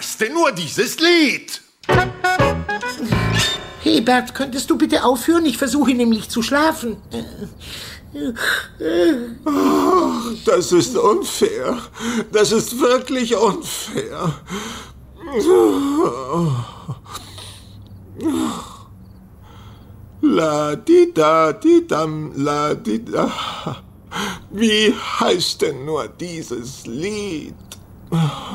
heißt denn nur dieses Lied? Hey Bert, könntest du bitte aufhören? Ich versuche nämlich zu schlafen. Das ist unfair. Das ist wirklich unfair. La-di-da-di-dam, la-di-da. Wie heißt denn nur dieses Lied?